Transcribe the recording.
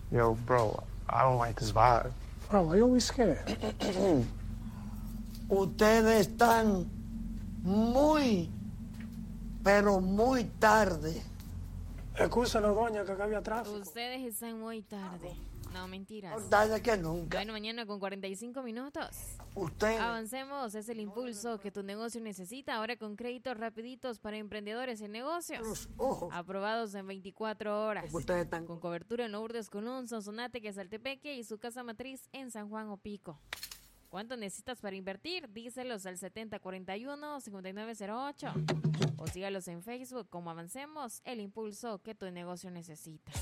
Yo, bro, I don't like this vibe. Bro, why you always scared? Ustedes están muy, pero muy tarde. Excúsanos, doña, que acá había tráfico. Ustedes están muy tarde. No, mentiras. Más tarde que nunca. Bueno, mañana con 45 minutos. Ustedes. Avancemos, es el impulso que tu negocio necesita. Ahora con créditos rapiditos para emprendedores en negocios. Los ojos. Aprobados en 24 horas. Ustedes están. Con cobertura en Lourdes, Colón, Sonsonate, Quesaltepeque y su casa matriz en San Juan Opico. ¿Cuánto necesitas para invertir? Díselos al 7041-5908. O sígalos en Facebook como Avancemos, el impulso que tu negocio necesita.